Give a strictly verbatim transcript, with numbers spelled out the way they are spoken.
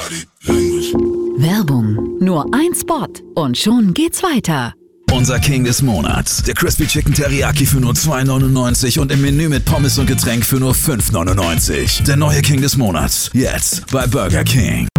Werbung. Nur ein Spot und schon geht's weiter. Unser King des Monats. Der Crispy Chicken Teriyaki für nur zwei neunundneunzig und im Menü mit Pommes und Getränk für nur fünf neunundneunzig. Der neue King des Monats. Jetzt bei Burger King.